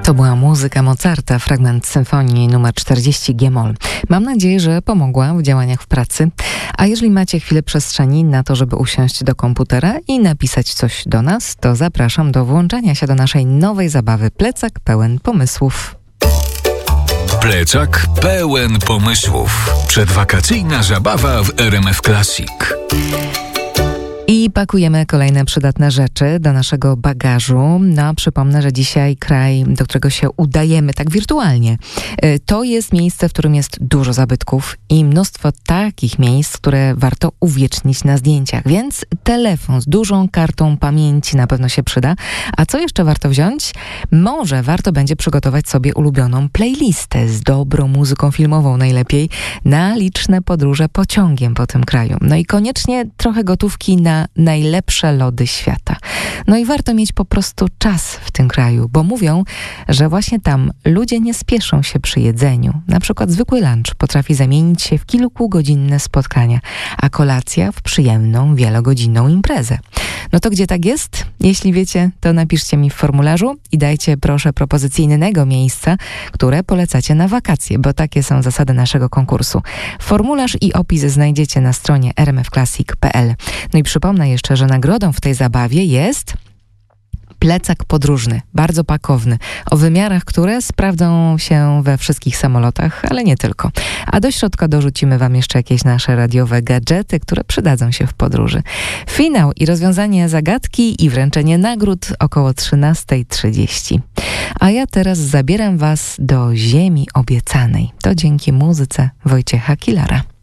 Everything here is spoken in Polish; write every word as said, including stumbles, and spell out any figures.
To była muzyka Mozarta, fragment symfonii numer czterdzieści G-moll. Mam nadzieję, że pomogła w działaniach w pracy. A jeżeli macie chwilę przestrzeni na to, żeby usiąść do komputera i napisać coś do nas, to zapraszam do włączenia się do naszej nowej zabawy Plecak pełen pomysłów. Plecak pełen pomysłów. Przedwakacyjna zabawa w R M F Classic. I pakujemy kolejne przydatne rzeczy do naszego bagażu. No, przypomnę, że dzisiaj kraj, do którego się udajemy tak wirtualnie, to jest miejsce, w którym jest dużo zabytków i mnóstwo takich miejsc, które warto uwiecznić na zdjęciach. Więc telefon z dużą kartą pamięci na pewno się przyda. A co jeszcze warto wziąć? Może warto będzie przygotować sobie ulubioną playlistę z dobrą muzyką filmową najlepiej na liczne podróże pociągiem po tym kraju. No i koniecznie trochę gotówki na najlepsze lody świata. No i warto mieć po prostu czas w tym kraju, bo mówią, że właśnie tam ludzie nie spieszą się przy jedzeniu. Na przykład zwykły lunch potrafi zamienić się w kilkugodzinne spotkania, a kolacja w przyjemną, wielogodzinną imprezę. No to gdzie tak jest? Jeśli wiecie, to napiszcie mi w formularzu i dajcie proszę propozycje innego miejsca, które polecacie na wakacje, bo takie są zasady naszego konkursu. Formularz i opis znajdziecie na stronie r m f classic kropka p l. No i przypomnę jeszcze, że nagrodą w tej zabawie jest plecak podróżny, bardzo pakowny, o wymiarach, które sprawdzą się we wszystkich samolotach, ale nie tylko. A do środka dorzucimy wam jeszcze jakieś nasze radiowe gadżety, które przydadzą się w podróży. Finał i rozwiązanie zagadki i wręczenie nagród około trzynasta trzydzieści. A ja teraz zabieram was do ziemi obiecanej. To dzięki muzyce Wojciecha Kilara.